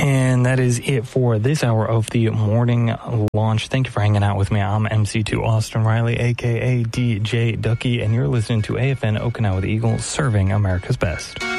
And that is it for this hour of the morning launch. Thank you for hanging out with me. I'm MC2 Austin Riley, a.k.a. DJ Ducky, and you're listening to AFN Okinawa the Eagle, serving America's best.